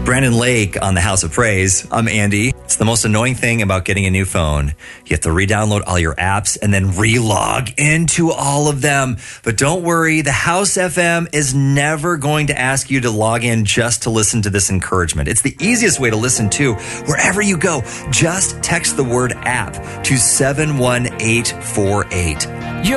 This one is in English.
Brandon Lake on the House of Praise. I'm Andy. It's the most annoying thing about getting a new phone. You have to re-download all your apps and then re-log into all of them. But don't worry, the House FM is never going to ask you to log in just to listen to this encouragement. It's the easiest way to listen to wherever you go. Just text the word app to 71848.